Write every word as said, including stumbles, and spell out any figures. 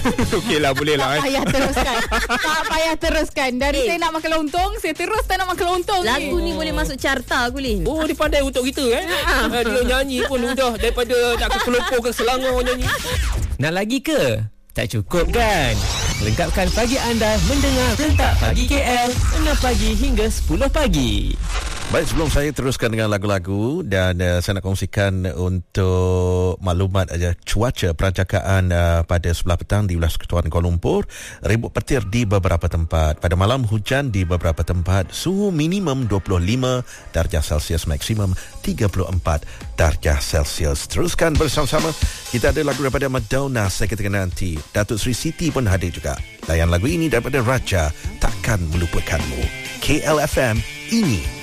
Okey lah, boleh lah. Tak payah teruskan. Tak payah teruskan. Dari Eh. saya nak makan lontong, saya terus tak nak makan lontong. Lagu ni boleh masuk carta aku, Lin. Oh, dia pandai untuk kita eh. Ha, dia nyanyi pun udah daripada nak ke Kelopor ke Selangor nyanyi. Nak lagi ke? Tak cukup kan? Lengkapkan pagi anda mendengar Rentak Pagi K L enam pagi hingga sepuluh pagi. Baik, sebelum saya teruskan dengan lagu-lagu dan uh, saya nak kongsikan untuk maklumat aja cuaca perancakaan uh, pada sebelah petang di wilayah Persekutuan Kuala Lumpur, ribut petir di beberapa tempat. Pada malam hujan di beberapa tempat, suhu minimum dua puluh lima darjah Celsius, maksimum tiga puluh empat darjah Celsius. Teruskan bersama-sama. Kita ada lagu daripada Madonna, saya katakan nanti. Datuk Seri Siti pun hadir juga. Layan lagu ini daripada Raja, Takkan Melupakanmu. K L F M, ini